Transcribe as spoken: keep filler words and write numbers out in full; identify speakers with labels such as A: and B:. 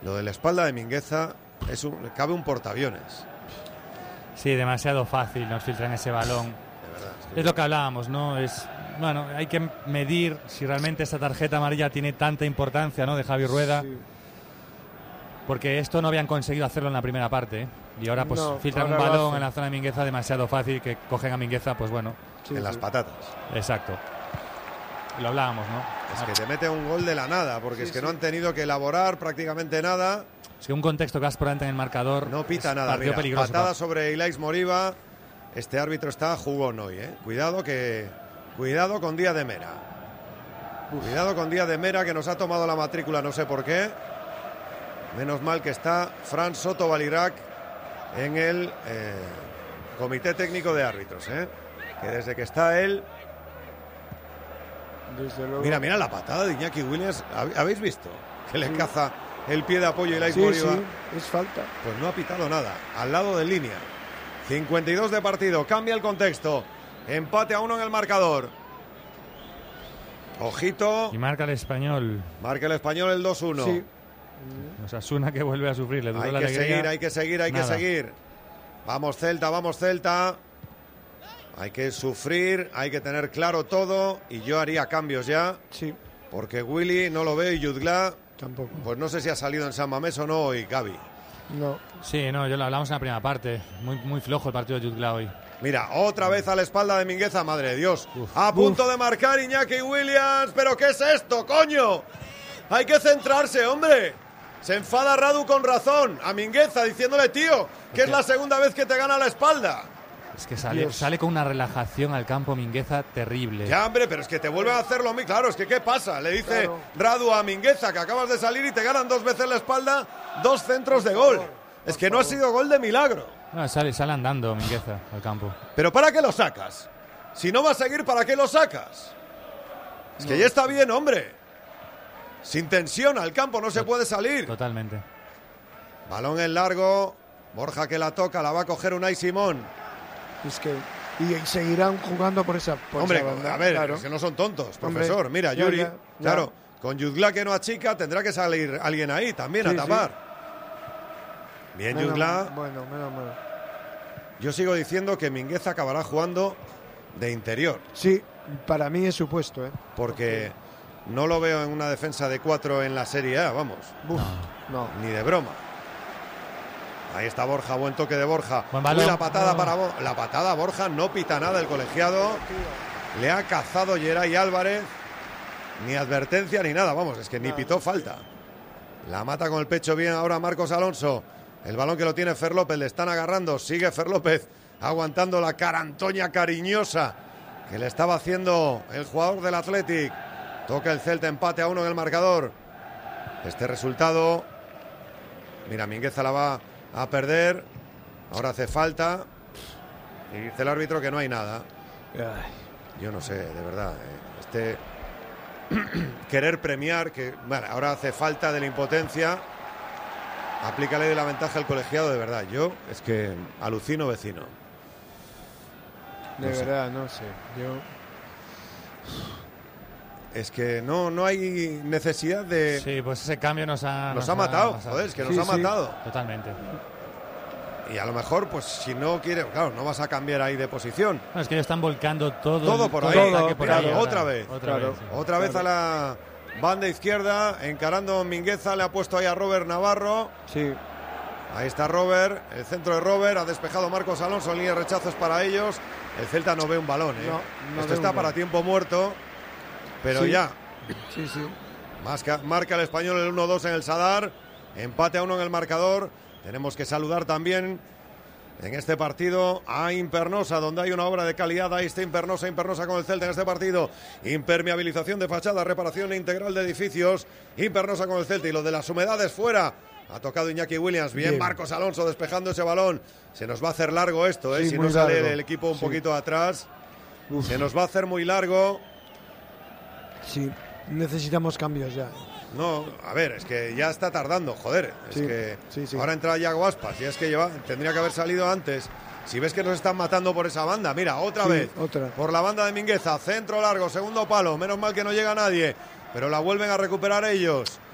A: Lo de la espalda de Mingueza es un, cabe un portaaviones.
B: Sí, demasiado fácil nos filtran ese balón.
A: De verdad, es, que
B: Es lo que hablábamos, ¿no? Es, bueno, hay que medir si realmente esta tarjeta amarilla tiene tanta importancia, ¿no? De Javi Rueda.
C: Sí.
B: Porque esto no habían conseguido hacerlo en la primera parte, ¿eh? Y ahora pues
C: No,
B: filtran
C: ahora
B: un
C: lo
B: balón
C: hacen.
B: en la zona de Mingueza demasiado fácil, que cogen a Mingueza, pues bueno.
C: Sí,
A: en
C: sí.
A: las patatas.
B: Exacto. Lo hablábamos, ¿no?
A: Es que te mete un gol de la nada, porque
C: Sí,
A: es que
C: sí.
A: no han tenido que elaborar prácticamente nada.
B: Es que un contexto que has por delante en el marcador.
A: No pita
B: es
A: nada.
B: partido
A: Mira,
B: peligroso.
A: patada
B: para-
A: sobre Ilaix Moriba. Este árbitro está jugón hoy, ¿eh? Cuidado que... Cuidado con Díaz de Mera. Cuidado con Díaz de Mera, que nos ha tomado la matrícula, no sé por qué. Menos mal que está Fran Soto Valirac en el eh, comité técnico de árbitros, ¿eh? Que desde que está él...
C: Desde luego.
A: Mira, mira la patada de Iñaki Williams. ¿Hab- ¿Habéis visto? Que le caza el pie de apoyo a Ilaix
C: Sí,
A: Moriba.
C: sí, es falta.
A: Pues no ha pitado nada. Al lado de línea. cincuenta y dos de partido. Cambia el contexto. Empate a uno en el marcador. Ojito.
B: Y marca el Español.
A: Marca el Español el dos uno.
C: Sí.
B: Osasuna que vuelve a sufrir. Le duró
A: Hay
B: la
A: que
B: alegría.
A: seguir, hay que seguir, hay
B: Nada.
A: que seguir. Vamos Celta, vamos Celta. Hay que sufrir, hay que tener claro todo. Y yo haría cambios ya.
C: Sí,
A: Porque Willy no lo veo y Yudglá,
C: tampoco.
A: pues no sé si ha salido en San Mamés o no. Y Gaby.
C: No.
B: Sí, no, yo lo hablamos en la primera parte. Muy, muy flojo el partido de Jutgla hoy.
A: Mira, otra vez a la espalda de Mingueza, madre de Dios. A punto
C: Uf.
A: de marcar Iñaki Williams. ¿Pero qué es esto, coño? Hay que centrarse, hombre. Se enfada Radu con razón a Mingueza diciéndole, tío, que es la segunda vez que te gana la espalda.
B: Es que sale,
C: Dios.
B: sale con una relajación al campo Mingueza terrible.
A: Ya, hombre, pero es que te vuelven a hacerlo a mí. Claro, es que ¿qué pasa? Le dice
C: Claro.
A: Radu a Mingueza que acabas de salir y te ganan dos veces la espalda, dos centros de gol. Es que no ha sido gol de milagro.
B: No, sale, sale andando Mingueza al campo.
A: ¿Pero para qué lo sacas? Si no va a seguir, ¿para qué lo sacas? Es que ya está bien, hombre. Sin tensión al campo, no se puede salir.
B: Totalmente.
A: Balón en largo. Borja que la toca, la va a coger Unai Simón.
C: Es que. Y, y seguirán jugando por esa, por
A: Hombre,
C: esa banda.
A: a ver,
C: claro.
A: es que no son tontos,
C: Hombre,
A: profesor. Mira,
C: ya,
A: Yuri,
C: ya, ya.
A: claro, con Yudglá que no achica, tendrá que salir alguien ahí también
C: Sí,
A: a
C: sí.
A: tapar. Bien,
C: Menos
A: Yudglá.
C: mal, Bueno, menos mal.
A: Yo sigo diciendo que Mingueza acabará jugando de interior,
C: Sí, para mí es supuesto, ¿eh?
A: porque no lo veo en una defensa de cuatro en la Serie A, vamos,
C: Uf, no.
A: ni de broma. Ahí está Borja, buen toque de Borja.
B: Buen
A: Uy,
B: balón.
A: la patada
B: No.
A: para Bo- la patada Borja, no pita nada el colegiado. Le ha cazado Geray Álvarez. Ni advertencia ni nada, vamos, es que ni pitó falta. La mata con el pecho bien ahora Marcos Alonso. El balón que lo tiene Fer López, le están agarrando. Sigue Fer López aguantando la carantoña cariñosa que le estaba haciendo el jugador del Athletic. Toca el Celta, empate a uno en el marcador. Este resultado, mira, Mingueza la va a perder. Ahora hace falta. Y dice el árbitro que no hay nada.
C: Ay,
A: Yo no sé, de verdad. eh, Este querer premiar, que bueno, ahora hace falta de la impotencia. Aplícale de la ventaja al colegiado, de verdad. Yo es que alucino, vecino.
C: de
A: No sé.
C: verdad, no sé. Yo.
A: Es que no, no hay necesidad de...
B: Sí, pues ese cambio nos ha...
A: Nos ha matado,
B: nos ha-
A: joder, es que
C: Sí,
A: nos ha
C: sí.
A: matado.
B: Totalmente.
A: Y a lo mejor, pues si no quiere, claro, no vas a cambiar ahí de posición.
B: No, es que ellos están volcando todo.
A: Todo
B: el-
A: por
B: todo
A: ahí,
B: el ataque por
A: claro,
B: ahí
A: otra
B: ahora.
A: vez.
B: Otra
C: Claro.
B: vez. sí.
A: Otra vez a la banda izquierda, encarando Mingueza, le ha puesto ahí a Robert Navarro.
C: Sí,
A: Ahí está Robert, el centro de Robert, ha despejado Marcos Alonso, en línea de rechazos para ellos. El Celta no ve un balón, ¿eh?
C: No, no
A: Esto
C: ve
A: está
C: un
A: para
C: balón.
A: tiempo muerto, pero
C: Sí.
A: ya.
C: sí, sí.
A: Marca, marca el Español el uno dos en el Sadar, empate a uno en el marcador. Tenemos que saludar también en este partido a Impernosa, donde hay una obra de calidad. Ahí está Impernosa, Impernosa con el Celta en este partido. Impermeabilización de fachada, reparación integral de edificios. Impernosa con el Celta y lo de las humedades fuera. Ha tocado Iñaki Williams, bien,
C: Bien.
A: Marcos Alonso despejando ese balón. Se nos va a hacer largo esto, ¿eh?
C: Sí,
A: Si
C: muy
A: no sale
C: largo.
A: el equipo un
C: Sí.
A: poquito atrás.
C: Uf,
A: Se nos va a hacer muy largo.
C: sí, necesitamos cambios ya.
A: No, a ver, es que ya está tardando, joder. Es
C: Sí,
A: que
C: sí, sí.
A: ahora entra Yago Aspas y es que lleva, tendría que haber salido antes. Si ves que nos están matando por esa banda, mira, otra
C: Sí,
A: vez.
C: otra.
A: Por la banda de Mingueza, centro largo, segundo palo, menos mal que no llega nadie, pero la vuelven a recuperar ellos.